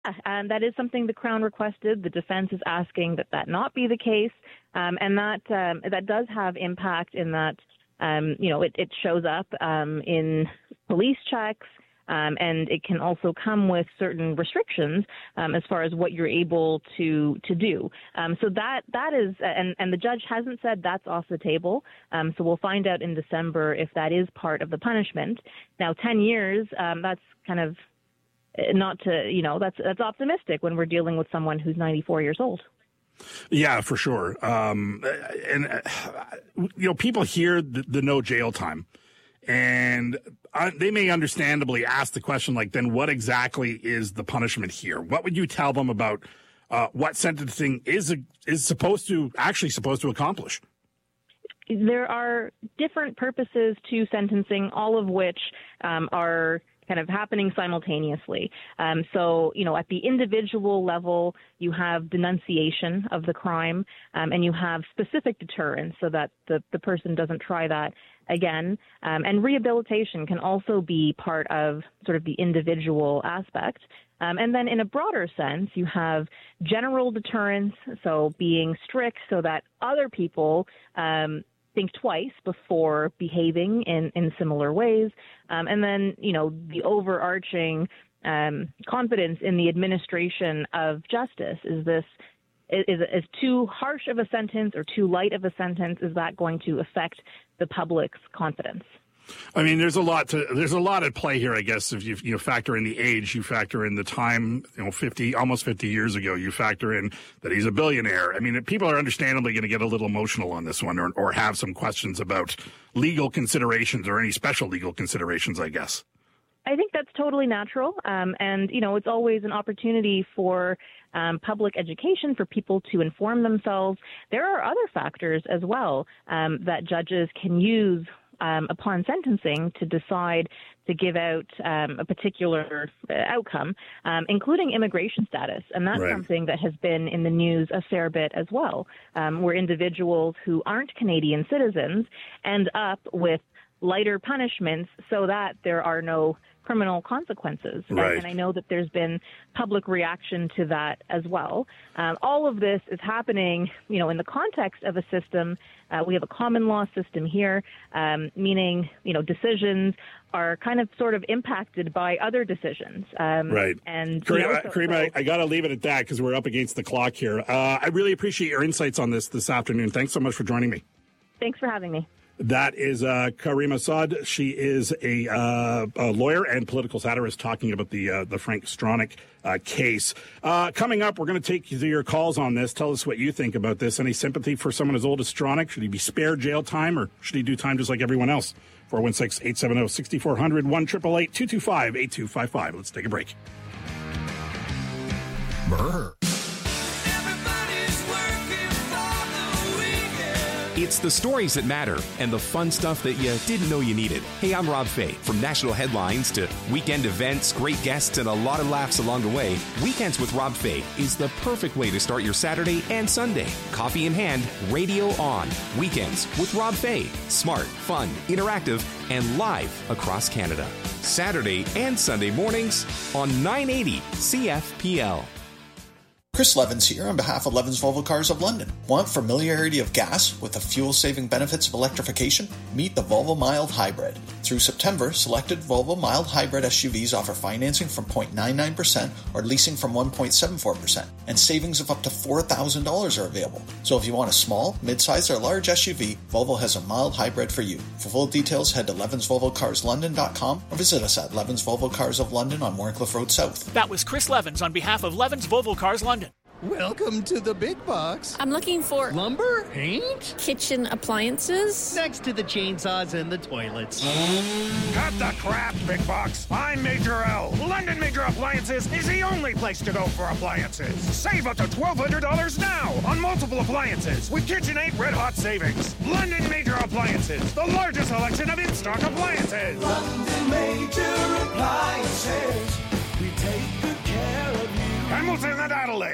That is something the Crown requested. The defense is asking that not be the case, and that does have impact in that it shows up in police checks. And it can also come with certain restrictions as far as what you're able to do. So that is, and the judge hasn't said that's off the table. So we'll find out in December if that is part of the punishment. Now, 10 years, that's kind of that's optimistic when we're dealing with someone who's 94 years old. Yeah, for sure. People hear the no jail time. And they may understandably ask the question, like, then what exactly is the punishment here? What would you tell them about what sentencing is supposed to accomplish? There are different purposes to sentencing, all of which are kind of happening simultaneously. So, at the individual level, you have denunciation of the crime, and you have specific deterrence so that the person doesn't try that again. And rehabilitation can also be part of sort of the individual aspect. And then in a broader sense, you have general deterrence, so being strict so that other people think twice before behaving in similar ways. And then, the overarching confidence in the administration of justice. Is too harsh of a sentence or too light of a sentence, is that going to affect the public's confidence? I mean, there's a lot at play here, I guess. If you factor in the age, you factor in the time, almost 50 years ago, you factor in that he's a billionaire. I mean, people are understandably going to get a little emotional on this one or have some questions about legal considerations or any special legal considerations, I guess. I think that's totally natural. And, it's always an opportunity for public education, for people to inform themselves. There are other factors as well that judges can use upon sentencing to decide to give out a particular outcome, including immigration status. And that's something that has been in the news a fair bit as well, where individuals who aren't Canadian citizens end up with lighter punishments so that there are no criminal consequences. Right. And I know that there's been public reaction to that as well. All of this is happening, in the context of a system. We have a common law system here, meaning, decisions are kind of sort of impacted by other decisions. Right. And Karima, I got to leave it at that because we're up against the clock here. I really appreciate your insights on this afternoon. Thanks so much for joining me. Thanks for having me. That is Karima Saad. She is a lawyer and political satirist talking about the Frank Stronach case. Coming up, we're going to take your calls on this. Tell us what you think about this. Any sympathy for someone as old as Stronach? Should he be spared jail time or should he do time just like everyone else? 416-870-6400, 1-888-225-8255. Let's take a break. Brr. It's the stories that matter and the fun stuff that you didn't know you needed. Hey, I'm Rob Fay. From national headlines to weekend events, great guests, and a lot of laughs along the way, Weekends with Rob Fay is the perfect way to start your Saturday and Sunday. Coffee in hand, radio on. Weekends with Rob Fay. Smart, fun, interactive, and live across Canada. Saturday and Sunday mornings on 980 CFPL. Chris Levins here on behalf of Levins Volvo Cars of London. Want familiarity of gas with the fuel-saving benefits of electrification? Meet the Volvo Mild Hybrid. Through September, selected Volvo Mild Hybrid SUVs offer financing from 0.99% or leasing from 1.74%, and savings of up to $4,000 are available. So if you want a small, mid-size, or large SUV, Volvo has a mild hybrid for you. For full details, head to levinsvolvocarslondon.com or visit us at Levins Volvo Cars of London on Warncliffe Road South. That was Chris Levins on behalf of Levins Volvo Cars London. Welcome to the big box. I'm looking for lumber, paint, kitchen appliances. Next to the chainsaws and the toilets. Cut the crap, big box. I'm Major L. London Major Appliances is the only place to go for appliances. Save up to $1,200 now on multiple appliances with KitchenAid Red Hot savings. London Major Appliances, the largest selection of in-stock appliances. London Major Appliances, we take good care of you. Hamilton and Adelaide.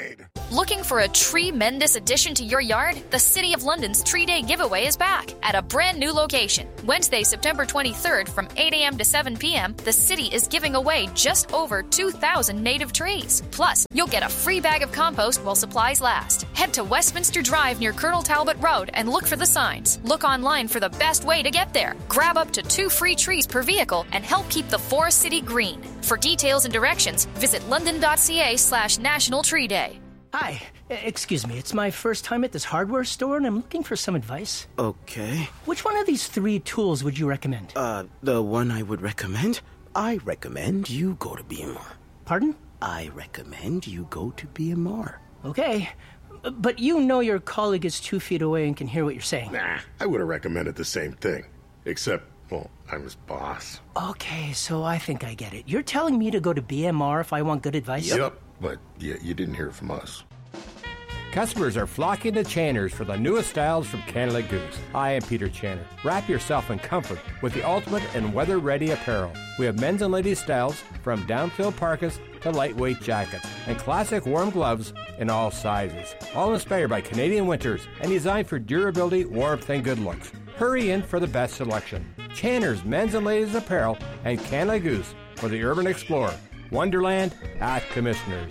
Looking for a tremendous addition to your yard? The City of London's Tree Day giveaway is back at a brand new location. Wednesday, September 23rd from 8 a.m. to 7 p.m., the city is giving away just over 2,000 native trees. Plus, you'll get a free bag of compost while supplies last. Head to Westminster Drive near Colonel Talbot Road and look for the signs. Look online for the best way to get there. Grab up to 2 free trees per vehicle and help keep the Forest City green. For details and directions, visit london.ca/National Tree Day. Hi, excuse me, it's my first time at this hardware store and I'm looking for some advice. Okay. Which one of these 3 tools would you recommend? The one I would recommend? I recommend you go to BMR. Pardon? I recommend you go to BMR. Okay, but you know your colleague is 2 feet away and can hear what you're saying. Nah, I would have recommended the same thing. Except, well, I'm his boss. Okay, so I think I get it. You're telling me to go to BMR if I want good advice? Yep, but you didn't hear it from us. Customers are flocking to Channers for the newest styles from Canada Goose. I am Peter Channer. Wrap yourself in comfort with the ultimate and weather-ready apparel. We have men's and ladies' styles from down-filled parkas to lightweight jackets and classic warm gloves in all sizes. All inspired by Canadian winters and designed for durability, warmth, and good looks. Hurry in for the best selection. Channers men's and ladies' apparel and Canada Goose for the urban explorer. Wonderland at Commissioners.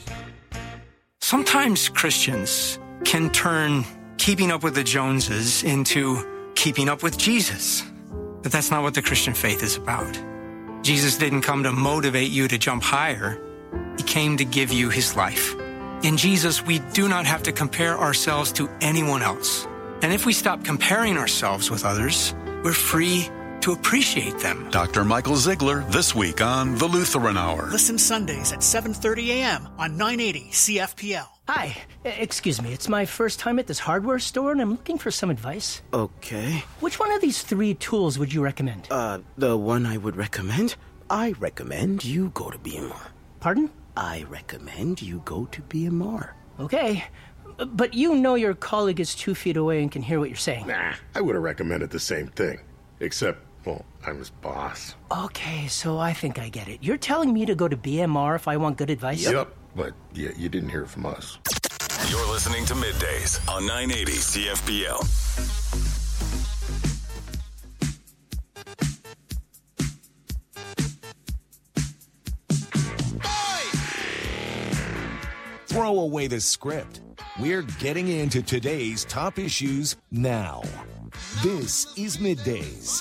Sometimes Christians can turn keeping up with the Joneses into keeping up with Jesus. But that's not what the Christian faith is about. Jesus didn't come to motivate you to jump higher. He came to give you his life. In Jesus, we do not have to compare ourselves to anyone else. And if we stop comparing ourselves with others, we're free to appreciate them. Dr. Michael Ziegler this week on The Lutheran Hour. Listen Sundays at 7:30 a.m. on 980 CFPL. Hi, excuse me, it's my first time at this hardware store and I'm looking for some advice. Okay. Which one of these 3 tools would you recommend? The one I would recommend? I recommend you go to BMR. Pardon? I recommend you go to BMR. Okay, but you know your colleague is 2 feet away and can hear what you're saying. Nah, I would have recommended the same thing. Except, well, I'm his boss. Okay, so I think I get it. You're telling me to go to BMR if I want good advice? Yep, but you didn't hear it from us. You're listening to Middays on 980 CFPL. Throw away the script. We're getting into today's top issues now. This is Middays.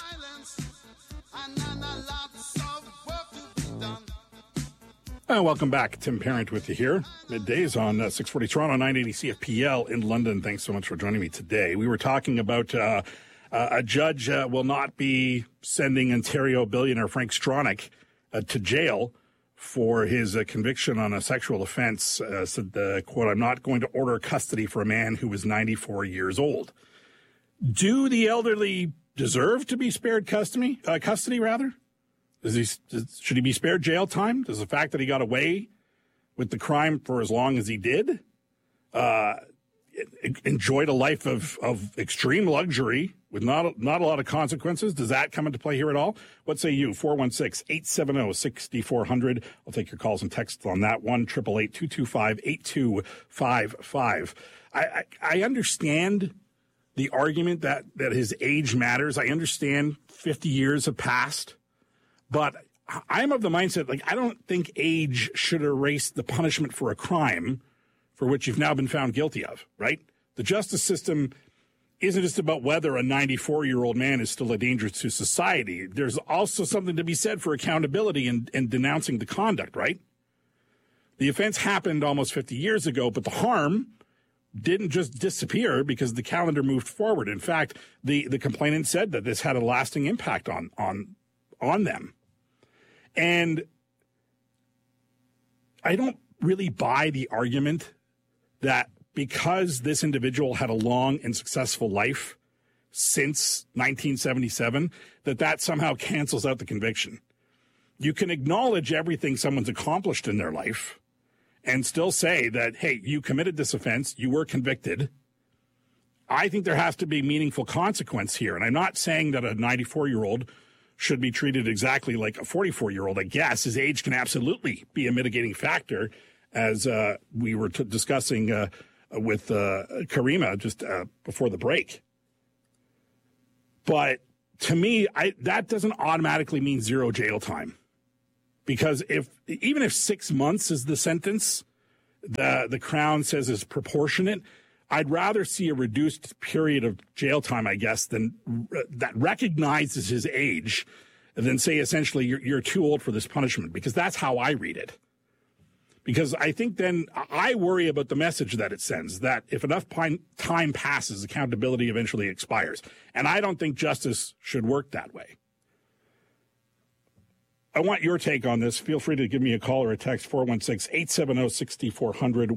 Welcome back. Tim Parent with you here. Middays on 640 Toronto, 980 CFPL in London. Thanks so much for joining me today. We were talking about a judge will not be sending Ontario billionaire Frank Stronach to jail for his conviction on a sexual offense. Said, quote, "I'm not going to order custody for a man who was 94 years old." Do the elderly deserve to be spared custody? Should he be spared jail time? Does the fact that he got away with the crime for as long as he did, enjoyed a life of extreme luxury with not a lot of consequences, does that come into play here at all? What say you? 416-870-6400. I'll take your calls and texts on that one. 888-225-8255. I understand the argument that his age matters. I understand 50 years have passed, but I'm of the mindset, I don't think age should erase the punishment for a crime for which you've now been found guilty of, right? The justice system isn't just about whether a 94-year-old man is still a danger to society. There's also something to be said for accountability and denouncing the conduct, right? The offense happened almost 50 years ago, but the harm didn't just disappear because the calendar moved forward. In fact, the complainant said that this had a lasting impact on them. And I don't really buy the argument that because this individual had a long and successful life since 1977, that somehow cancels out the conviction. You can acknowledge everything someone's accomplished in their life and still say that, hey, you committed this offense, you were convicted. I think there has to be meaningful consequence here. And I'm not saying that a 94-year-old should be treated exactly like a 44-year-old. I guess his age can absolutely be a mitigating factor. as we were discussing with Karima just before the break. But to me, that doesn't automatically mean zero jail time. Because even if 6 months is the sentence, the Crown says is proportionate, I'd rather see a reduced period of jail time, I guess, than that recognizes his age, than say essentially you're too old for this punishment, because that's how I read it. Because I think then I worry about the message that it sends, that if enough time passes, accountability eventually expires. And I don't think justice should work that way. I want your take on this. Feel free to give me a call or a text, 416-870-6400,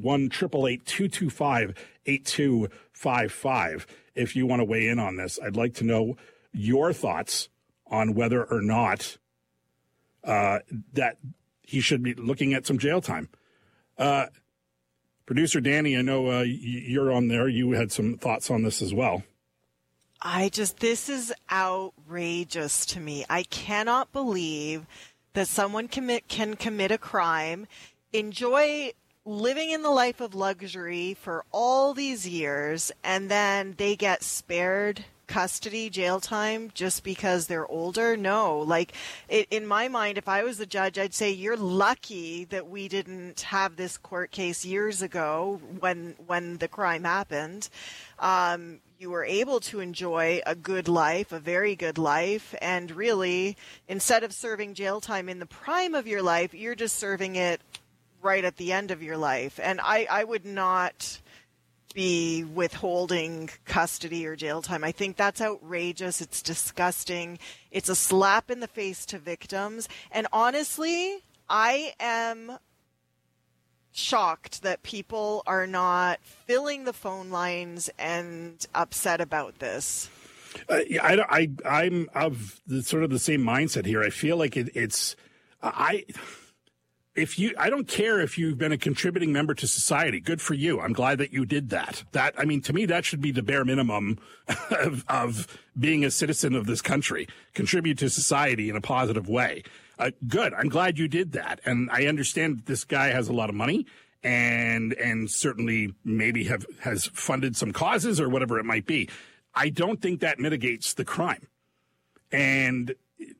1-888-225-8255. If you want to weigh in on this, I'd like to know your thoughts on whether or not that he should be looking at some jail time. Producer Danny, I know you're on there. You had some thoughts on this as well. This is outrageous to me. I cannot believe that someone can commit a crime, enjoy living in the life of luxury for all these years, and then they get spared custody, jail time, just because they're older. No, in my mind, if I was the judge, I'd say you're lucky that we didn't have this court case years ago when the crime happened. You were able to enjoy a good life, a very good life, and really, instead of serving jail time in the prime of your life, you're just serving it right at the end of your life. And I would not be withholding custody or jail time. I think that's outrageous. It's disgusting. It's a slap in the face to victims. And honestly, I am shocked that people are not filling the phone lines and upset about this. I'm of sort of the same mindset here. I feel like I don't care if you've been a contributing member to society. Good for you. I'm glad that you did that. To me, that should be the bare minimum of being a citizen of this country. Contribute to society in a positive way. Good. I'm glad you did that. And I understand that this guy has a lot of money and certainly maybe has funded some causes or whatever it might be. I don't think that mitigates the crime. And,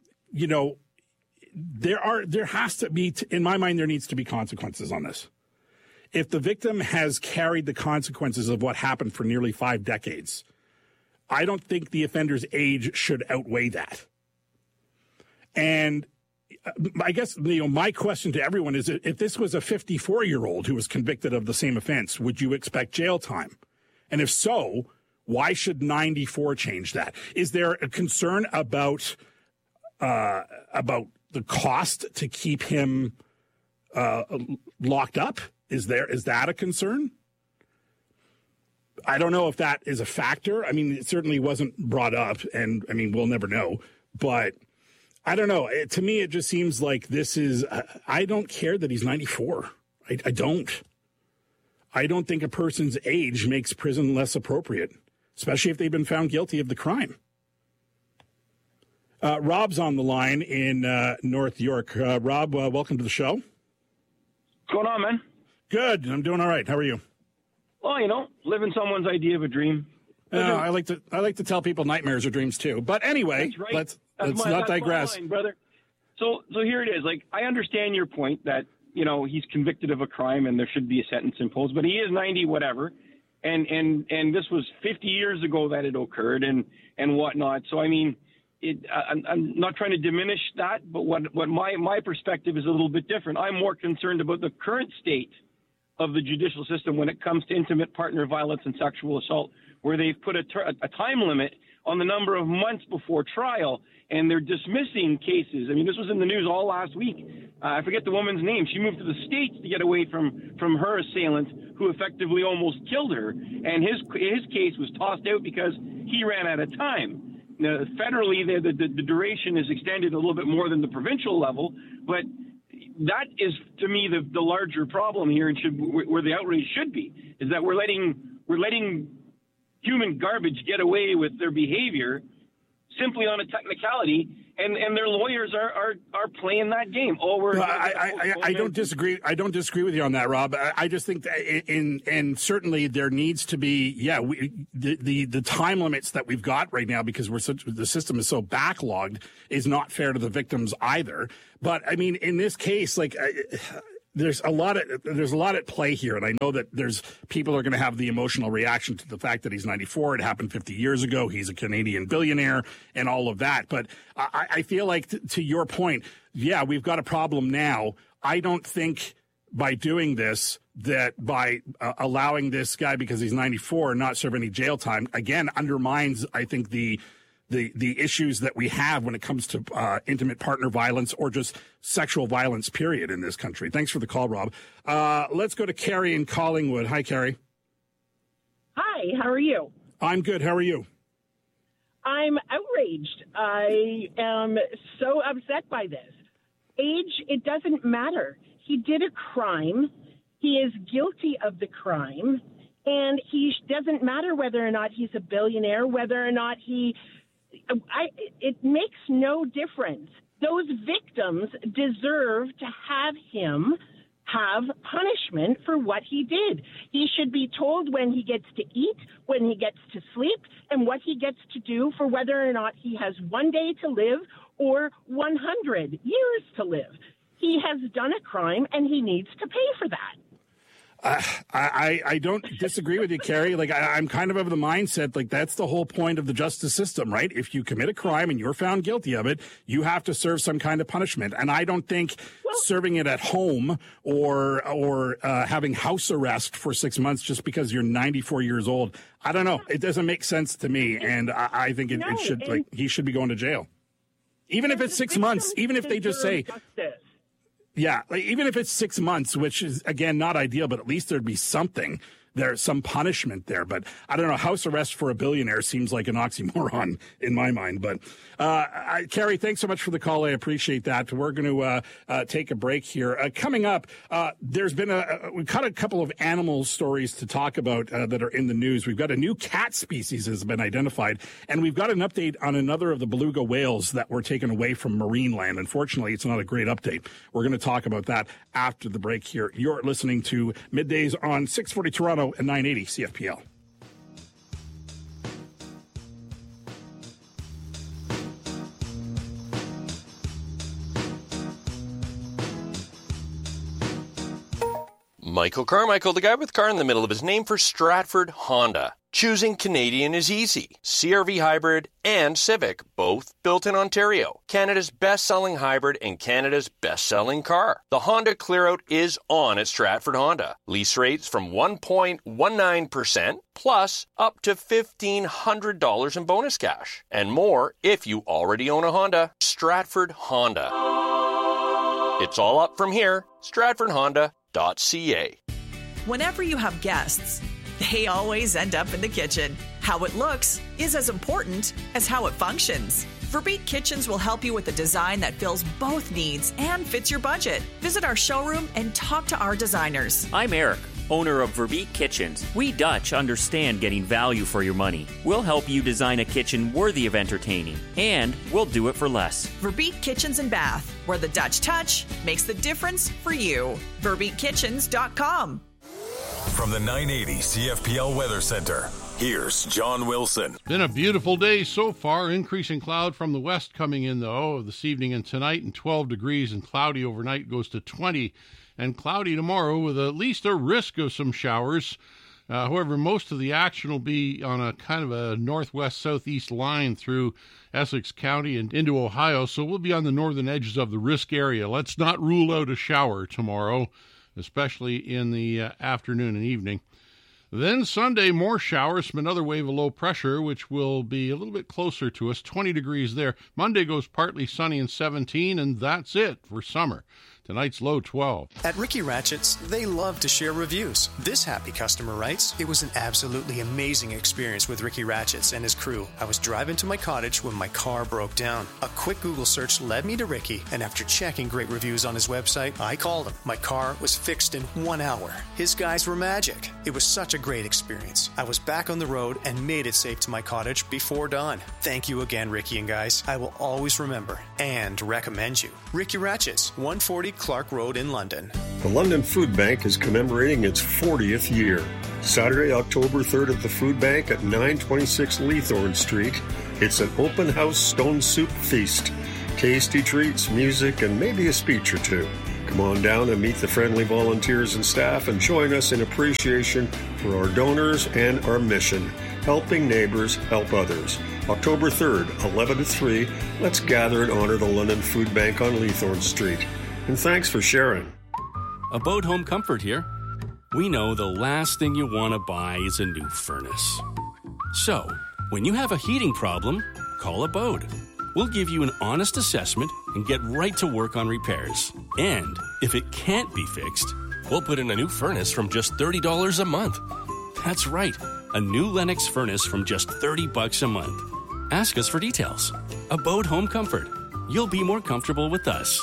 there has to be, in my mind, there needs to be consequences on this. If the victim has carried the consequences of what happened for nearly 5 decades, I don't think the offender's age should outweigh that. And I guess, my question to everyone is, if this was a 54-year-old who was convicted of the same offense, would you expect jail time? And if so, why should 94 change that? Is there a concern about the cost to keep him locked up? Is that a concern? I don't know if that is a factor. I mean, it certainly wasn't brought up, and I mean, we'll never know. But I don't know. To me, it just seems like this is. I don't care that he's 94. I don't. I don't think a person's age makes prison less appropriate, especially if they've been found guilty of the crime. Rob's on the line in North York. Rob, welcome to the show. What's going on, man? Good. I'm doing all right. How are you? Well, living someone's idea of a dream. I like to tell people nightmares are dreams too. But anyway, right. let's not digress. Line, brother. So here it is. I understand your point that, he's convicted of a crime and there should be a sentence imposed, but he is 90, whatever. And this was 50 years ago that it occurred and whatnot. So, I mean, I'm not trying to diminish that, but what my perspective is a little bit different. I'm more concerned about the current state of the judicial system when it comes to intimate partner violence and sexual assault, where they've put a time limit on the number of months before trial, and they're dismissing cases. I mean, this was in the news all last week. I forget the woman's name. She moved to the States to get away from her assailant, who effectively almost killed her, and his case was tossed out because he ran out of time. Now, federally, the duration is extended a little bit more than the provincial level, but that is, to me, the larger problem here, and where the outrage should be, is that we're letting human garbage get away with their behavior simply on a technicality, And their lawyers are playing that game. I don't disagree. I don't disagree with you on that, Rob. I just think that and certainly there needs to be the time limits that we've got right now, because the system is so backlogged, is not fair to the victims either. But I mean, in this case, there's a lot at play here, and I know that there's people are going to have the emotional reaction to the fact that he's 94. It happened 50 years ago. He's a Canadian billionaire and all of that. But I feel like, to your point, we've got a problem now. I don't think by doing this, that by allowing this guy, because he's 94, not serve any jail time, again, undermines, I think, the issues that we have when it comes to intimate partner violence or just sexual violence, period, in this country. Thanks for the call, Rob. Let's go to Carrie in Collingwood. Hi, Carrie. Hi, how are you? I'm good. How are you? I'm outraged. I am so upset by this. Age, it doesn't matter. He did a crime. He is guilty of the crime. And he doesn't matter whether or not he's a billionaire, whether or not it makes no difference. Those victims deserve to have him have punishment for what he did. He should be told when he gets to eat, when he gets to sleep, and what he gets to do for whether or not he has 1 day to live or 100 years to live. He has done a crime, and he needs to pay for that. I don't disagree with you, Carrie. I'm kind of the mindset, that's the whole point of the justice system, right? If you commit a crime and you're found guilty of it, you have to serve some kind of punishment. And I don't think serving it at home or having house arrest for 6 months just because you're 94 years old, I don't know. It doesn't make sense to me. And I think it should, he should be going to jail. Even if it's 6 months, even if they just say... Justice. Yeah, even if it's 6 months, which is, again, not ideal, but at least there'd be something. There's some punishment there. But I don't know, house arrest for a billionaire seems like an oxymoron in my mind. But Carrie, thanks so much for the call. I appreciate that. We're going to take a break here. Coming up, there's been we've got a couple of animal stories to talk about that are in the news. We've got a new cat species has been identified, and we've got an update on another of the beluga whales that were taken away from marine land. Unfortunately, it's not a great update. We're going to talk about that after the break here. You're listening to Middays on 640 Toronto and 980 CFPL. Michael Carmichael, the guy with car in the middle of his name, for Stratford Honda. Choosing Canadian is easy. CR-V Hybrid and Civic, both built in Ontario. Canada's best-selling hybrid and Canada's best-selling car. The Honda Clearout is on at Stratford Honda. Lease rates from 1.19% plus up to $1,500 in bonus cash. And more if you already own a Honda. Stratford Honda. It's all up from here. StratfordHonda.ca. Whenever you have guests, they always end up in the kitchen. How it looks is as important as how it functions. Verbeek Kitchens will help you with a design that fills both needs and fits your budget. Visit our showroom and talk to our designers. I'm Eric, owner of Verbeek Kitchens. We Dutch understand getting value for your money. We'll help you design a kitchen worthy of entertaining, and we'll do it for less. Verbeek Kitchens and Bath, where the Dutch touch makes the difference for you. VerbeekKitchens.com. From the 980 CFPL Weather Center, here's John Wilson. Been a beautiful day so far. Increasing cloud from the west coming in, though, this evening and tonight, and 12 degrees, and cloudy overnight goes to 20, and cloudy tomorrow with at least a risk of some showers. However, most of the action will be on a kind of a northwest-southeast line through Essex County and into Ohio, so we'll be on the northern edges of the risk area. Let's not rule out a shower tomorrow, especially in the afternoon and evening. Then Sunday, more showers from another wave of low pressure, which will be a little bit closer to us, 20 degrees there. Monday goes partly sunny and 17, and that's it for summer. Tonight's low 12. At Ricky Ratchett's, they love to share reviews. This happy customer writes, "It was an absolutely amazing experience with Ricky Ratchett's and his crew. I was driving to my cottage when my car broke down. A quick Google search led me to Ricky, and after checking great reviews on his website, I called him. My car was fixed in 1 hour. His guys were magic. It was such a great experience. I was back on the road and made it safe to my cottage before dawn. Thank you again, Ricky and guys. I will always remember and recommend you. Ricky Ratchett's, 140 Clark Road in London." The London Food Bank is commemorating its 40th year. Saturday, October 3rd at the Food Bank at 926 Leithorn Street. It's an open house stone soup feast. Tasty treats, music, and maybe a speech or two. Come on down and meet the friendly volunteers and staff and join us in appreciation for our donors and our mission, helping neighbors help others. October 3rd, 11 to 3, let's gather and honor the London Food Bank on Leithorn Street. And thanks for sharing. Abode Home Comfort here. We know the last thing you want to buy is a new furnace. So, when you have a heating problem, call Abode. We'll give you an honest assessment and get right to work on repairs. And if it can't be fixed, we'll put in a new furnace from just $30 a month. That's right, a new Lennox furnace from just $30 a month. Ask us for details. Abode Home Comfort. You'll be more comfortable with us.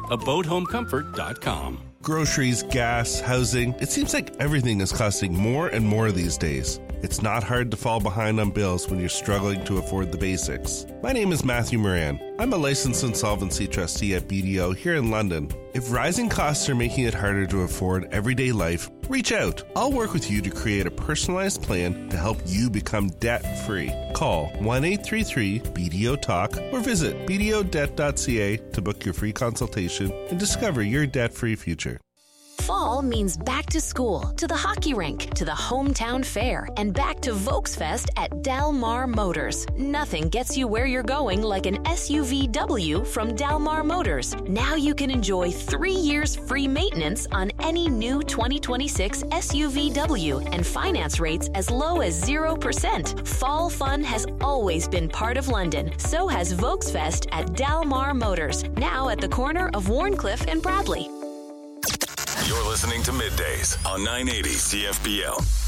AbodeHomeComfort.com. Groceries, gas, housing. It seems like everything is costing more and more these days. It's not hard to fall behind on bills when you're struggling to afford the basics. My name is Matthew Moran. I'm a licensed insolvency trustee at BDO here in London. If rising costs are making it harder to afford everyday life, reach out. I'll work with you to create a personalized plan to help you become debt-free. Call 1-833-BDO-TALK or visit bdodebt.ca to book your free consultation and discover your debt-free future. Fall means back to school, to the hockey rink, to the hometown fair, and back to Volksfest at Del Mar Motors. Nothing gets you where you're going like an SUVW from Del Mar Motors. Now you can enjoy 3 years free maintenance on any new 2026 SUVW and finance rates as low as 0%. Fall fun has always been part of London. So has Volksfest at Del Mar Motors, now at the corner of Warncliffe and Bradley. You're listening to Middays on 980 CFPL.